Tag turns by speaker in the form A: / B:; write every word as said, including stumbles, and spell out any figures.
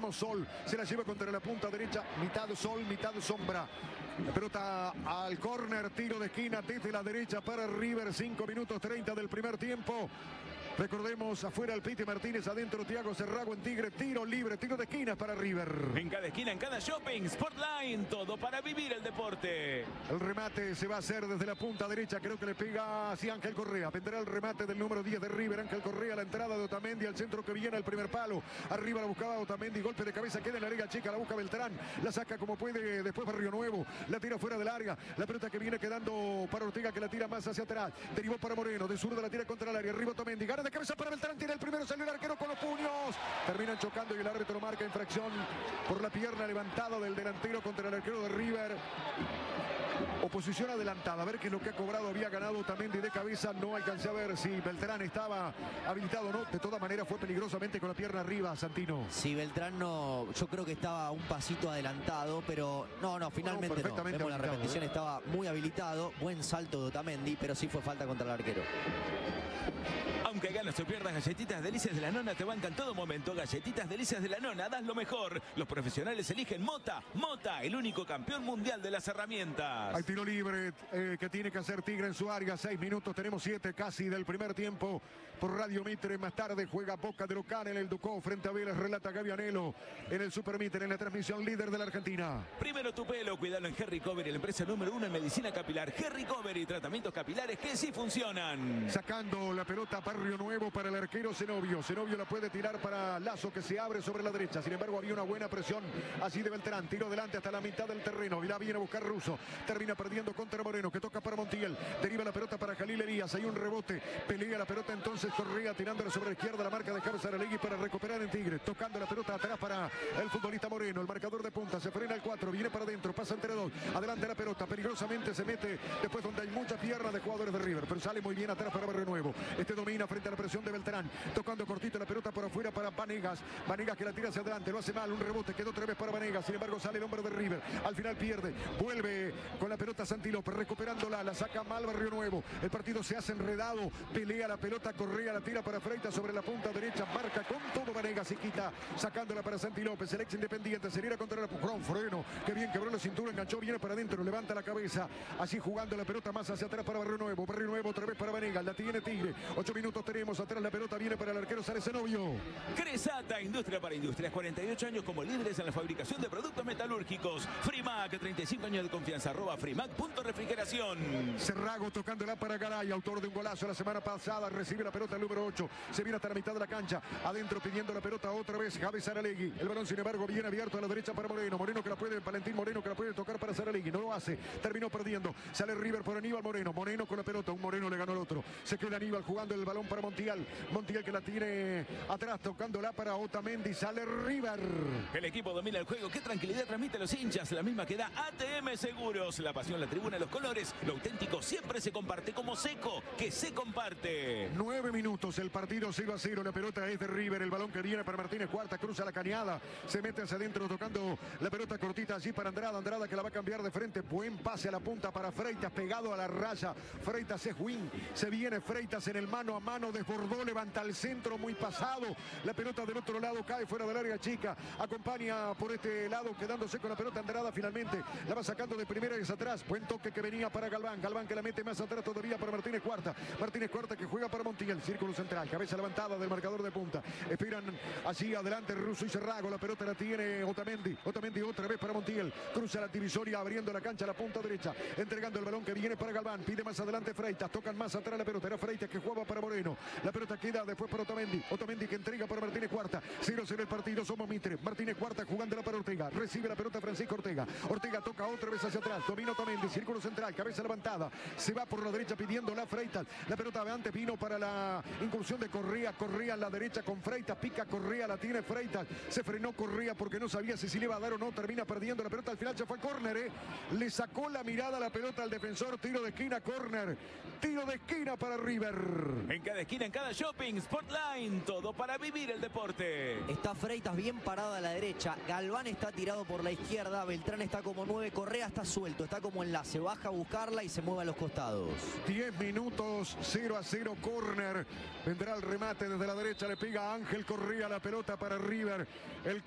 A: tenemos Sol, se la lleva contra la punta derecha, mitad Sol, mitad sombra. La pelota al córner, tiro de esquina desde la derecha para River, cinco minutos treinta del primer tiempo. Recordemos, afuera el Piti Martínez, adentro Thiago Cerrago en Tigre, tiro libre, tiro de esquina para River.
B: En cada esquina, en cada shopping, Sportline, todo para vivir el deporte.
A: El remate se va a hacer desde la punta derecha, creo que le pega así Ángel Correa. Vendrá el remate del número diez de River, Ángel Correa, la entrada de Otamendi al centro que viene al primer palo. Arriba la buscaba Otamendi, golpe de cabeza, queda en la liga chica, la busca Beltrán, la saca como puede, después Barrio Nuevo, la tira fuera del área, la pelota que viene quedando para Ortega, que la tira más hacia atrás, derivó para Moreno, de zurda la tira contra el área, arriba Otamendi, gana de cabeza para Beltrán, tiene el primero, salió el arquero con los puños, terminan chocando y el árbitro marca infracción por la pierna levantada del delantero contra el arquero de River. Oposición adelantada, a ver qué es lo que ha cobrado, había ganado Otamendi de cabeza, no alcancé a ver si Beltrán estaba habilitado o no, de todas maneras fue peligrosamente con la pierna arriba, Santino.
C: Sí, Beltrán no, yo creo que estaba un pasito adelantado, pero no, no, finalmente no, no. Vemos la repetición, ¿eh? Estaba muy habilitado, buen salto de Otamendi, pero sí fue falta contra el arquero.
B: Aunque ganas o pierdas, Galletitas Delicias de la Nona te bancan todo momento. Galletitas Delicias de la Nona, das lo mejor. Los profesionales eligen Mota. Mota, el único campeón mundial de las herramientas.
A: Hay tiro libre eh, que tiene que hacer Tigre en su área. Seis minutos, tenemos siete casi del primer tiempo. Por Radio Mitre, más tarde juega Boca de local en el Ducó frente a Vélez. Relata Gavianelo en el Super Mitre, en la transmisión líder de la Argentina.
B: Primero tu pelo, cuidalo en Hair Recovery, la empresa número uno en medicina capilar. Hair Recovery, tratamientos capilares que sí funcionan.
A: Sacando la pelota Barrio Nuevo para el arquero Zenobio. Zenobio la puede tirar para Lazo, que se abre sobre la derecha. Sin embargo, había una buena presión así de Beltrán. Tiro delante hasta la mitad del terreno. Vilá viene a buscar Russo. Termina perdiendo contra Moreno, que toca para Montiel. Deriva la pelota para Jalil Elías. Hay un rebote. Pelea la pelota entonces Correa, tirándola sobre la izquierda. La marca de Javes Aralegui para recuperar en Tigre. Tocando la pelota atrás para el futbolista Moreno. El marcador de punta. Se frena el cuatro. Viene para adentro. Pasa entre dos. Adelante la pelota. Peligrosamente se mete después donde hay mucha pierna de jugadores de River. Pero sale muy bien atrás para Barrio Nuevo. Este domina frente a la presión de Beltrán. Tocando cortito la pelota por afuera para Vanegas. Vanegas que la tira hacia adelante. Lo hace mal. Un rebote. Quedó otra vez para Vanegas. Sin embargo, sale el hombre de River. Al final pierde. Vuelve con la pelota Santi López. Recuperándola. La saca mal Barrio Nuevo. El partido se hace enredado. Pelea la pelota. Correa la tira para Freitas sobre la punta derecha. Marca con todo Vanegas y quita. Sacándola para Santi López. El ex Independiente. Se viene contra la Pujón. Freno. Que bien quebró la cintura. Enganchó. Viene para adentro. Levanta la cabeza. Así jugando la pelota más hacia atrás para Barrio Nuevo. Barrio Nuevo otra vez para Vanegas. La tiene Tigre. Ocho minutos tenemos. Atrás la pelota viene para el arquero Sale Zenobio.
B: Cresata, industria para industrias. cuarenta y ocho años como líderes en la fabricación de productos metalúrgicos. Frimac, treinta y cinco años de confianza. Arroba Frimac punto refrigeración.
A: Cerrago tocándola para Garay, autor de un golazo la semana pasada. Recibe la pelota el número ocho. Se viene hasta la mitad de la cancha. Adentro pidiendo la pelota otra vez Javes Aralegui. El balón, sin embargo, viene abierto a la derecha para Moreno. Moreno que la puede, Valentín Moreno que la puede tocar para Saralegui. No lo hace. Terminó perdiendo. Sale River por Aníbal Moreno. Moreno con la pelota. Un Moreno le ganó al otro. Se queda Aníbal jugando el balón para Montiel. Montiel que la tiene atrás, tocándola para Otamendi. Sale River.
B: El equipo domina el juego. Qué tranquilidad transmite a los hinchas. La misma que da A T M Seguros. La pasión, la tribuna, los colores. Lo auténtico siempre se comparte como Seco, que se comparte.
A: Nueve minutos. El partido cero a cero. La pelota es de River. El balón que viene para Martínez Cuarta. Cruza la cañada. Se mete hacia adentro tocando la pelota cortita allí para Andrada. Andrada que la va a cambiar de frente. Buen pase a la punta para Freitas. Pegado a la raya. Freitas es win. Se viene Freitas en el mano a mano. Desbordó. Levanta al centro. Muy pasado. La pelota del otro lado cae fuera del área chica. Acompaña por este lado quedándose con la pelota Andrada finalmente. La va sacando de primera y hacia atrás. Buen toque que venía para Galván. Galván que la mete más atrás todavía para Martínez Cuarta. Martínez Cuarta que juega para Montiel. Círculo central. Cabeza levantada del marcador de punta. Esperan allí adelante Russo y Cerrago. La pelota la tiene Otamendi. Otamendi otra vez para Montiel. Cruza la divisoria abriendo la cancha a la punta derecha. Entregando el balón que viene para Galván. Pide más adelante Freitas. Tocan más atrás la pelota. Era Freitas que jugaba para Moreno. La pelota queda después para Otamendi. Otamendi que entrega para Martínez Cuarta. cero cero el partido. Somos Mitre. Martínez Cuarta jugándola para Ortega. Recibe la pelota Francisco Ortega. Ortega toca otra vez hacia atrás. Domina Otamendi. Círculo central. Cabeza levantada. Se va por la derecha pidiendo la Freitas. La pelota antes vino para la incursión de Correa. Correa a la derecha con Freitas. Pica Correa. La tiene Freitas. Se frenó Correa porque no sabía si se le iba a dar o no. Termina perdiendo la pelota. Al final se fue a córner. ¿eh? Le sacó la mirada la pelota al defensor. Tiro de esquina. Córner. Tiro de esquina para River.
B: En cada esquina, en cada shopping. Sportline. Todo para vivir el deporte.
C: Está Freitas bien parado a la derecha. Galván está tirado por la izquierda. Beltrán está como nueve. Correa está suelto. Está como enlace. Baja a buscarla y se mueve a los costados.
A: diez minutos. cero a cero. Córner. Vendrá el remate desde la derecha. Le pega a Ángel Correa la pelota para River. El